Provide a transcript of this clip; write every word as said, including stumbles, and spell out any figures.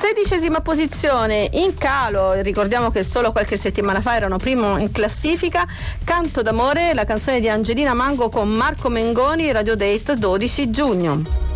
sedicesima posizione, in calo, ricordiamo che solo qualche settimana fa erano primo in classifica, Canto d'amore, la canzone di Angelina Mango con Marco Mengoni, Radio Date dodici giugno.